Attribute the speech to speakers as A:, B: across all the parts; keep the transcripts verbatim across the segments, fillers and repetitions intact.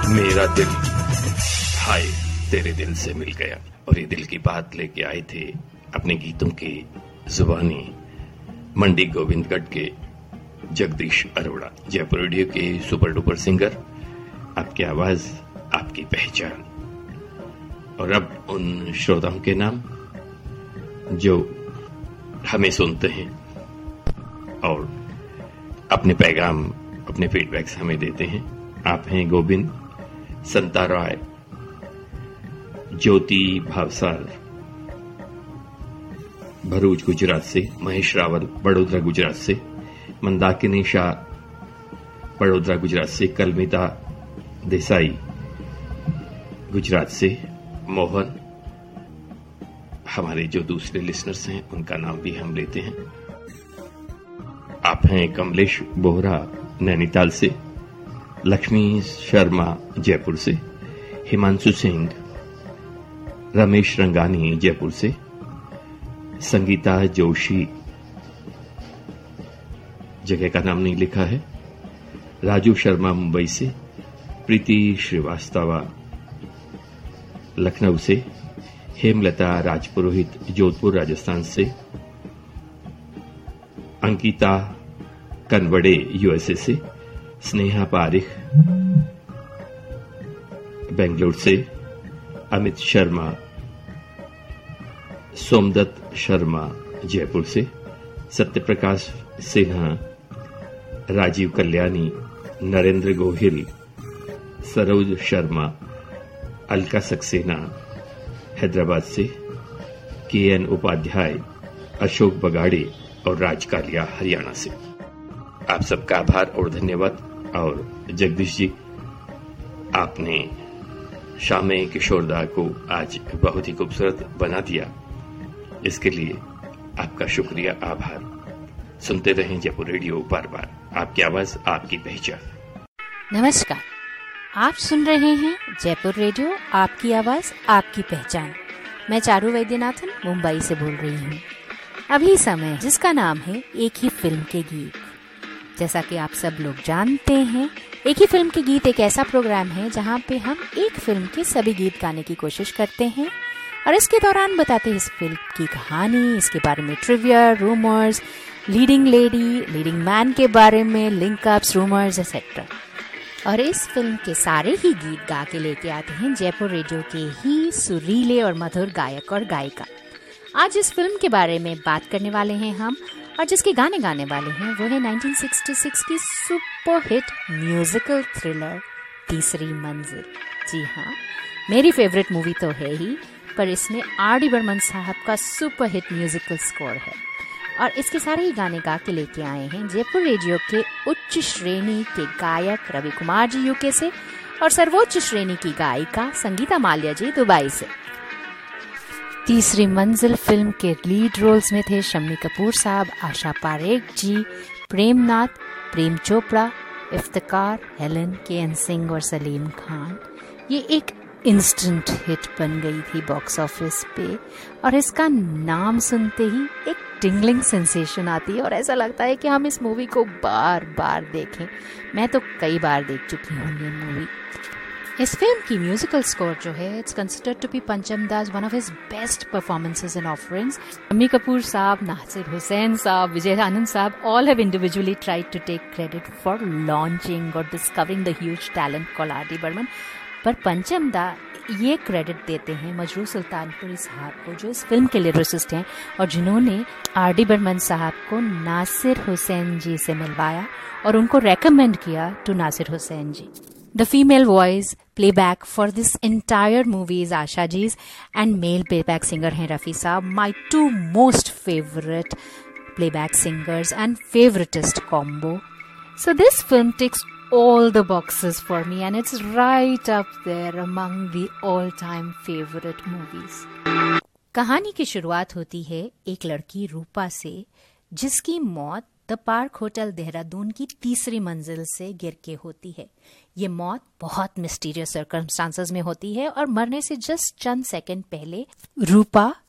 A: मेरा दिल हाय तेरे दिल से मिल गया। और ये दिल की बात लेके आए थे अपने गीतों की जुबानी मंडी गोविंदगढ़ के जगदीश अरोड़ा, जयपुर रेडियो के सुपर डुपर सिंगर। आपकी आवाज आपकी पहचान। और अब उन श्रोताओं के नाम जो हमें सुनते हैं और अपने पैगाम अपने फीडबैक्स हमें देते हैं। आप हैं गोविंद, संता राय, ज्योति भावसार भरूच गुजरात से, महेश रावल बड़ोदरा गुजरात से, मंदाकिनी शाह बड़ोदरा गुजरात से, कलमिता देसाई गुजरात से, मोहन। हमारे जो दूसरे लिसनर्स हैं उनका नाम भी हम लेते हैं। आप हैं कमलेश बोहरा नैनीताल से, लक्ष्मी शर्मा जयपुर से, हिमांशु सिंह, रमेश रंगानी जयपुर से, संगीता जोशी, जगह का नाम नहीं लिखा है, राजू शर्मा मुंबई से, प्रीति श्रीवास्तव लखनऊ से, हेमलता राजपुरोहित जोधपुर राजस्थान से, अंकिता कनवड़े यूएसए से, स्नेहा पारिख बेंगलुरु से, अमित शर्मा, सोमदत्त शर्मा जयपुर से, सत्यप्रकाश सिन्हा, राजीव कल्याणी, नरेंद्र गोहिल, सरोज शर्मा, अलका सक्सेना हैदराबाद से, के एन उपाध्याय, अशोक बगाड़े और राज कालिया हरियाणा से। आप सबका आभार और धन्यवाद। और जगदीश जी, आपने शामे किशोरदा को आज बहुत ही खूबसूरत बना दिया, इसके लिए आपका शुक्रिया, आभार। सुनते रहें जयपुर रेडियो, बार बार आपकी आवाज आपकी पहचान।
B: नमस्कार, आप सुन रहे हैं जयपुर रेडियो, आपकी आवाज आपकी पहचान। मैं चारू वैद्यनाथन मुंबई से बोल रही हूँ। अभी समय जिसका नाम है एक ही फिल्म के गीत। जैसा कि आप सब लोग जानते हैं, एक ही फिल्म के गीत एक ऐसा प्रोग्राम है जहाँ पे हम एक फिल्म के सभी गीत गाने की कोशिश करते हैं और इसके दौरान बताते हैं इस फिल्म की कहानी, इसके बारे में trivia, rumours, leading lady, leading man के बारे में, लिंक अप्स, रूमर्स एक्सेट्रा। और इस फिल्म के सारे ही गीत गा के लेके आते हैं जयपुर रेडियो के ही सुरीले और मधुर गायक और गायिका। आज इस फिल्म के बारे में बात करने वाले हैं हम, और जिसके गाने गाने वाले हैं वो है उन्नीस सौ छियासठ की सुपरहिट म्यूजिकल थ्रिलर तीसरी मंजिल। जी हाँ, मेरी फेवरेट मूवी तो है ही, पर इसमें आर डी बर्मन साहब का सुपरहिट म्यूजिकल स्कोर है और इसके सारे ही गाने गा के लेके आए हैं जयपुर रेडियो के उच्च श्रेणी के गायक रवि कुमार जी यूके से और सर्वोच्च श्रेणी की गायिका संगीता माल्या जी दुबई से। तीसरी मंजिल फिल्म के लीड रोल्स में थे शम्मी कपूर साहब, आशा पारेख जी, प्रेमनाथ, प्रेम चोपड़ा, इफ्तिकार, हेलन, के एन सिंह और सलीम खान। ये एक इंस्टेंट हिट बन गई थी बॉक्स ऑफिस पे और इसका नाम सुनते ही एक टिंगलिंग सेंसेशन आती है और ऐसा लगता है कि हम इस मूवी को बार बार देखें। मैं तो कई बार देख चुकी हूँ ये मूवी। इस फिल्म की म्यूजिकल स्कोर जो है, इट्स कंसिडर्ड टू बी पंचम दास one of his best performances in offerings. Shammi Kapoor साहब, नासिर हुसैन साहब, विजय आनंद साहब all have individually tried to take credit for launching or discovering the huge talent called R D Burman, पर पंचम दा ये क्रेडिट देते हैं मजरू सुल्तानपुरी साहब को, जो इस फिल्म के लिरिसिस्ट हैं और जिन्होंने आर डी बर्मन साहब को नासिर हुसैन जी से मिलवाया और उनको रेकमेंड किया to Nasir Hussain ji. The female voice playback for this entire movie is Asha Ji's and male playback singer हैं रफ़ी साहब, my two most favorite playback singers and favoritist combo. So this film ticks all the boxes for me and it's right up there among the all-time favorite movies. कहानी की शुरुआत होती है एक लड़की रूपा से, जिसकी मौत द पार्क होटल देहरादून की तीसरी मंजिल से गिर के होती है। ये मौत बहुत मिस्टीरियस सर्कमस्टांसेस में होती है और मरने से जस्ट चंद सेकंड पहले रूपा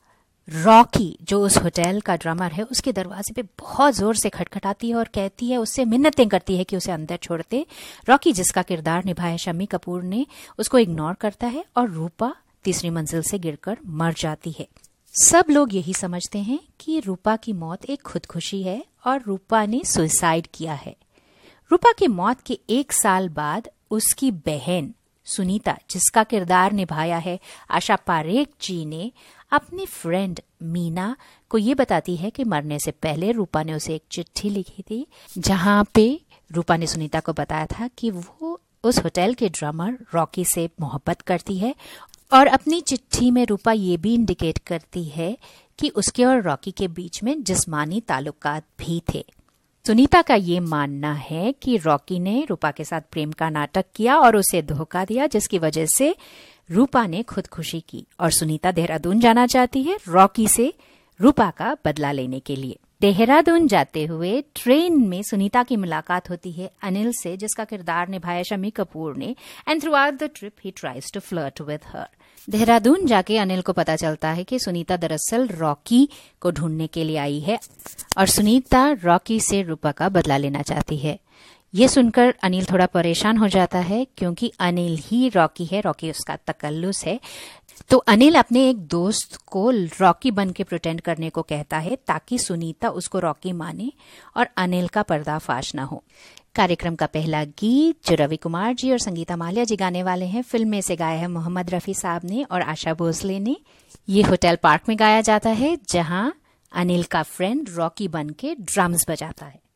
B: रॉकी जो उस होटल का ड्रमर है उसके दरवाजे पे बहुत जोर से खटखटाती है और कहती है, उससे मिन्नतें करती है कि उसे अंदर छोड़ दे। रॉकी जिसका किरदार निभाया शम्मी कपूर ने उसको इग्नोर करता है और रूपा तीसरी मंजिल से गिरकर मर जाती है। सब लोग यही समझते हैं कि रूपा की मौत एक खुदकुशी है और रूपा ने सुसाइड किया है। रूपा की मौत के एक साल बाद उसकी बहन सुनीता जिसका किरदार निभाया है आशा पारेख जी ने अपनी फ्रेंड मीना को ये बताती है कि मरने से पहले रूपा ने उसे एक चिट्ठी लिखी थी, जहां पे रूपा ने सुनीता को बताया था कि वो उस होटल के ड्रमर रॉकी से मोहब्बत करती है। और अपनी चिट्ठी में रूपा ये भी इंडिकेट करती है कि उसके और रॉकी के बीच में जिस्मानी ताल्लुकात भी थे। सुनीता का ये मानना है कि रॉकी ने रूपा के साथ प्रेम का नाटक किया और उसे धोखा दिया, जिसकी वजह से रूपा ने खुदकुशी की और सुनीता देहरादून जाना चाहती है रॉकी से रूपा का बदला लेने के लिए। देहरादून जाते हुए ट्रेन में सुनीता की मुलाकात होती है अनिल से जिसका किरदार निभाया शम्मी कपूर ने, and through out the trip he tries to flirt with her. Dehradun जाके अनिल को पता चलता है कि सुनीता दरअसल रॉकी को ढूंढने के लिए आई है और सुनीता रॉकी से रूपा का बदला लेना चाहती है। ये सुनकर अनिल थोड़ा परेशान हो जाता है क्योंकि अनिल ही रॉकी है, रॉकी उसका तकल्लुस है। तो अनिल अपने एक दोस्त को रॉकी बन के प्रिटेंड करने को कहता है ताकि सुनीता उसको रॉकी माने और अनिल का पर्दाफाश ना हो। कार्यक्रम का पहला गीत जो रवि कुमार जी और संगीता माल्या जी गाने वाले हैं, फिल्म में से गाया है मोहम्मद रफी साहब ने और आशा भोसले ने। ये होटल पार्क में गाया जाता है जहां अनिल का फ्रेंड रॉकी बन के ड्रम्स बजाता है।